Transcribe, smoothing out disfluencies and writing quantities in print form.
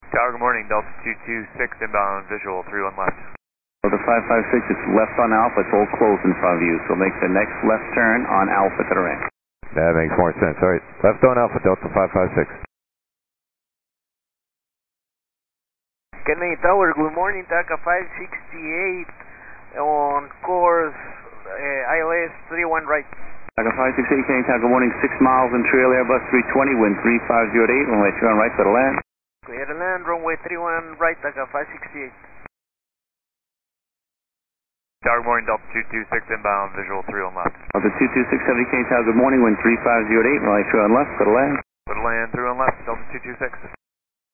Tower, good morning. Delta 226 inbound visual 31 left. Delta 556, it's left on Alpha. It's all closed in front of you, so make the next left turn on Alpha to the right. That makes more sense. All right, left on Alpha, Delta 556. Kennedy Tower, good morning. TACA 568 on course ILS 31 right. TACA 568, Kennedy Tower, good morning. 6 miles in trail Airbus 320, wind 3508, runway 31 right, clear to land. Clear to land, runway 31 right, TACA 568. Tower, good morning. Delta 226 inbound visual 31 left. Delta 226, 70 Kennedy Tower, good morning. Wind 3508, runway 31 left, clear to land. Clear to land 31 left. Delta 226.